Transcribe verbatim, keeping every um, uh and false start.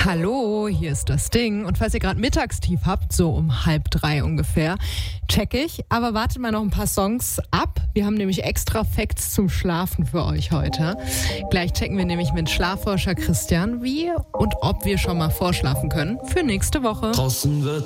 Hallo, hier ist das Ding. Und falls ihr gerade Mittagstief habt, so um halb drei ungefähr, check ich. Aber wartet mal noch ein paar Songs ab. Wir haben nämlich extra Facts zum Schlafen für euch heute. Gleich checken wir nämlich mit Schlafforscher Christian, wie und ob wir schon mal vorschlafen können für nächste Woche. Draußen wird